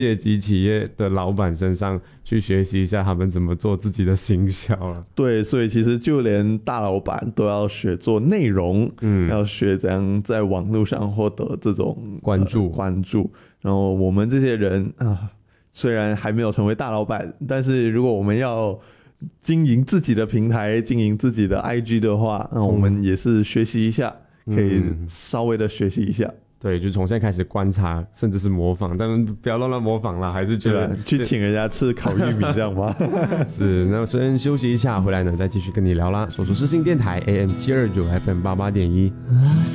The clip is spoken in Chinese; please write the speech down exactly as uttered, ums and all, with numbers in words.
业级企业的老板身上去学习一下他们怎么做自己的行销了。 对，所以其实就连大老板都要学做内容，嗯，要学怎样在网络上获得这种关注、 呃、关注。然后我们这些人啊，虽然还没有成为大老板，但是如果我们要经营自己的平台、经营自己的 I G 的话，那我们也是学习一下，可以稍微的学习一下。嗯， 对，就从现在开始观察，甚至是模仿，但不要乱乱模仿啦，还是觉得去请人家吃烤玉米这样吗？ 是，那先休息一下，回来呢再继续跟你聊啦。说出世新电台 A M 七二九 F M 八八点一。